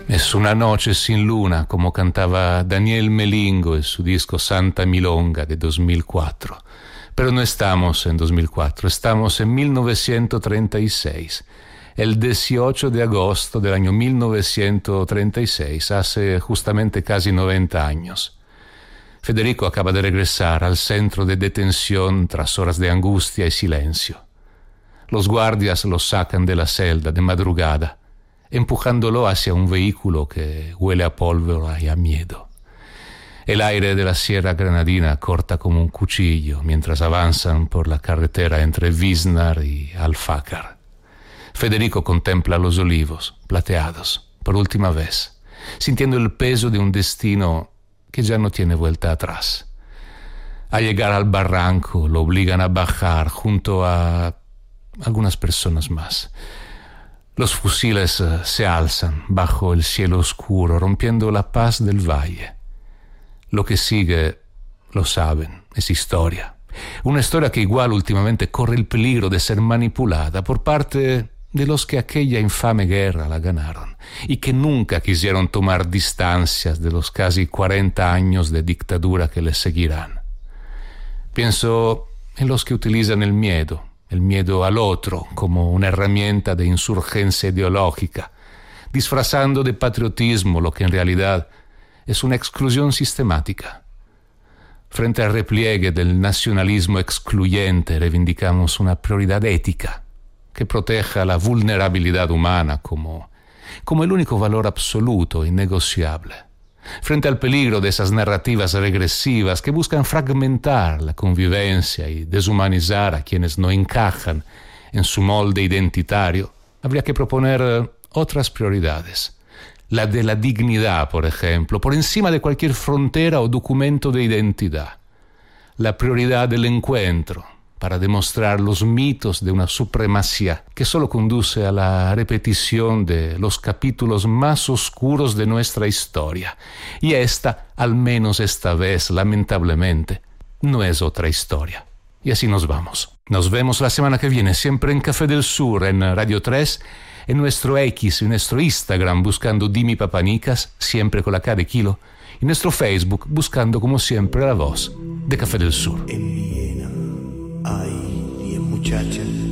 Es una noche sin luna, como cantaba Daniel Melingo en su disco Santa Milonga de 2004. Pero no estamos en 2004, estamos en 1936. El 18 de agosto del año 1936, hace justamente casi 90 años. Federico acaba de regresar al centro de detención tras horas de angustia y silencio. Los guardias lo sacan de la celda de madrugada, empujándolo hacia un vehículo que huele a pólvora y a miedo. El aire de la Sierra Granadina corta como un cuchillo mientras avanzan por la carretera entre Visnar y Alfácar. Federico contempla los olivos plateados por última vez, sintiendo el peso de un destino que ya no tiene vuelta atrás. Al llegar al barranco lo obligan a bajar junto a algunas personas más. Los fusiles se alzan bajo el cielo oscuro, rompiendo la paz del valle. Lo que sigue, lo saben, es historia. Una historia que igual últimamente corre el peligro de ser manipulada por parte de los que aquella infame guerra la ganaron y que nunca quisieron tomar distancias de los casi 40 años de dictadura que les seguirán. Pienso en los que utilizan el miedo al otro como una herramienta de insurgencia ideológica, disfrazando de patriotismo lo que en realidad es una exclusión sistemática. Frente al repliegue del nacionalismo excluyente, reivindicamos una prioridad ética que proteja la vulnerabilidad humana como el único valor absoluto, innegociable. Frente al peligro de esas narrativas regresivas que buscan fragmentar la convivencia y deshumanizar a quienes no encajan en su molde identitario, habría que proponer otras prioridades. La de la dignidad, por ejemplo, por encima de cualquier frontera o documento de identidad. La prioridad del encuentro, para demostrar los mitos de una supremacía que solo conduce a la repetición de los capítulos más oscuros de nuestra historia. Y esta, al menos esta vez, lamentablemente, no es otra historia. Y así nos vamos. Nos vemos la semana que viene, siempre en Café del Sur, en Radio 3, en nuestro X y nuestro Instagram, buscando Dimi Papanicas, siempre con la K de kilo, y nuestro Facebook, buscando como siempre la voz de Café del Sur. En Viena hay 10 muchachas